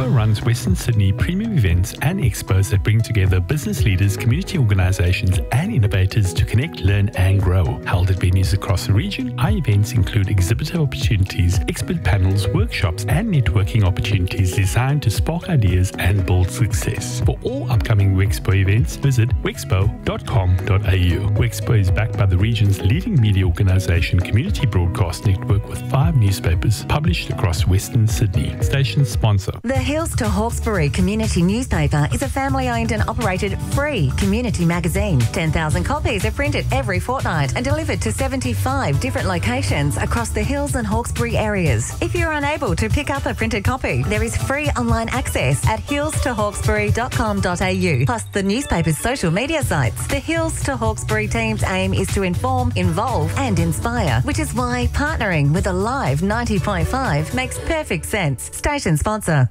Wexpo runs Western Sydney premium events and expos that bring together business leaders, community organisations and innovators to connect, learn and grow. Held at venues across the region, our events include exhibitor opportunities, expert panels, workshops and networking opportunities designed to spark ideas and build success. For all upcoming Wexpo events, visit wexpo.com.au. Wexpo is backed by the region's leading media organisation, Community Broadcast Network, with 5 newspapers published across Western Sydney. Station sponsor. The Hills to Hawkesbury Community Newspaper is a family-owned and operated free community magazine. 10,000 copies are printed every fortnight and delivered to 75 different locations across the Hills and Hawkesbury areas. If you're unable to pick up a printed copy, there is free online access at hillstohawkesbury.com.au, plus the newspaper's social media sites. The Hills to Hawkesbury team's aim is to inform, involve and inspire, which is why partnering with a live 90.5 makes perfect sense. Station sponsor.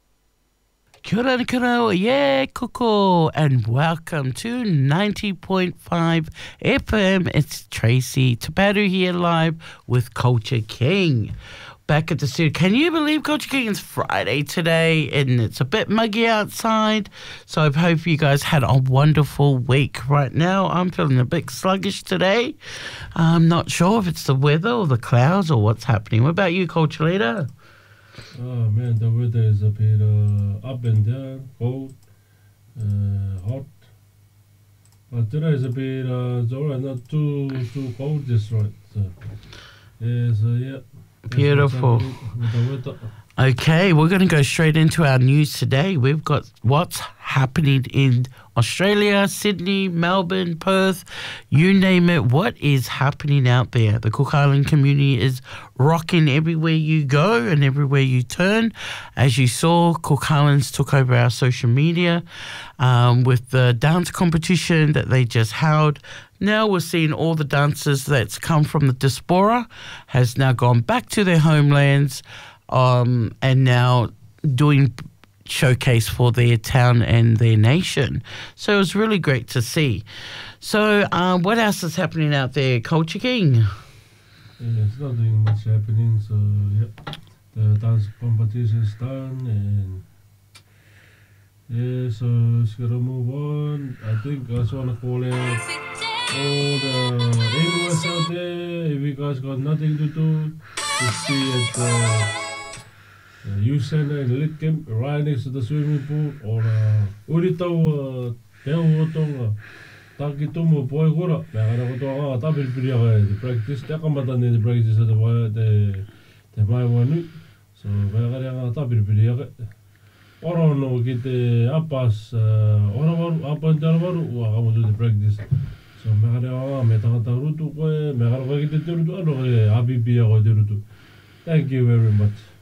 Kia ora, yeah, koko, and welcome to 90.5 FM. It's Tracy Taparu here live with Culture King. Back at the studio. Can you believe Culture King? It's Friday today and it's a bit muggy outside. So I hope you guys had a wonderful week. Right now, I'm feeling a bit sluggish today. I'm not sure if it's the weather or the clouds or what's happening. What about you, Culture Leader? Oh man, the weather is a bit up and down, cold, hot. But today is a bit, not too cold just right. So, yeah. Beautiful. Okay, we're going to go straight into our news today. We've got what's happening in Australia, Sydney, Melbourne, Perth, you name it. What is happening out there? The Cook Island community is rocking everywhere you go and everywhere you turn. As you saw, Cook Islands took over our social media with the dance competition that they just held. Now we're seeing all the dancers that's come from the diaspora has now gone back to their homelands and now doing showcase for their town and their nation. So it was really great to see. So what else is happening out there, Culture King? Yeah, it's not doing much happening. So yeah, the dance competition is done and yeah, so it's gonna move on. I think I just wanna call out all the animals out there. If you guys got nothing to do, just see at the youth center in Litcamp, right next to the swimming pool, or Uritau Te Uotonga Taki Tumu Poi Kura, Megarakotoa, Tapilpiria, the practice, Takamatan, the practice of the Maiwanu. So Megara Tapilpiria. Oro no get the Apas, Oro up and down, I will do the practice. So Megara Metatarutu, Megara get the Turutu, Abibia or Turutu. Thank you very much.